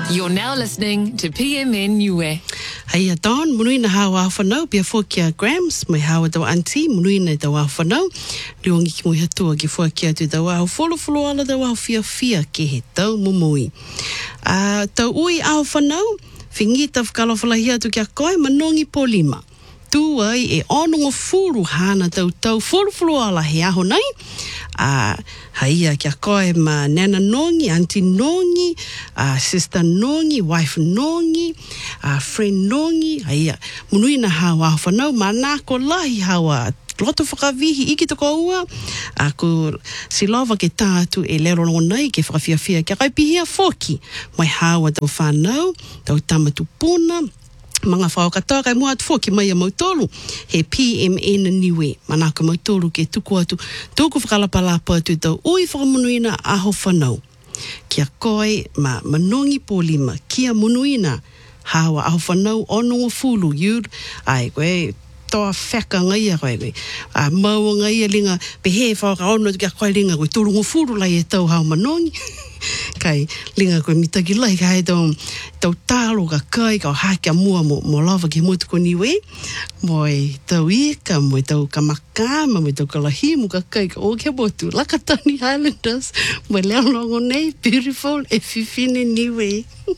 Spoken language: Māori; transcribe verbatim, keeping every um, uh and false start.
You're now listening to P M N Niue. Hai aton, munui na hawa whanau, pia fōkia grams, mai hawa tau auntie, munui na tau whanau, liwangi ki mui hatua ki fōkia tu tau au wholo ala tau au fia fia ke he tau mumui. Uh, tau ui au whanau, whingi ta whakalawhalahia tu kia koe, manongi polima. Tu ai e onongo furu hana tau tau wholo ala he aho nei, uh, haia kia koe ma nana nongi, auntie nongi, uh, sister nongi, wife nongi, uh, friend nongi, haia, munui na hawa whanau, ma nāko lahi hawa, loto whakavihi, iki toko ua, uh, ko silova ke tātu e lero longo nei, ke whakawhiawhia, kia kai pihia whoki, mai hawa tau whanau, tau tamatu puna, mga whakatoa kai mua atu whoki mai a mautolu, he P M N Niue, manaka mautolu ke tuku atu, tuku whakalapalapa atu tau ui whakamunuina aho whanau. Kia koe ma manongi pōlima, kia munuina hawa aho whanau onongo fulu, yur, ai koe, toa wheka ngai a koe koe, a maua ngai a linga, pe he whaka ono kia koe linga koe, tolungo fulu lai e tau hao manongi. Kai linga koe mitaki lai ka hei tau, tau tālo ka kai ka hake a mua mo, mo lava ki motu ko niwe, moi tau ika, moi tau kamakama, moi tau kalahimu ka kai ka o kia motu, Lakatani Highlanders, moi leo longo nei, beautiful e fifine niwe.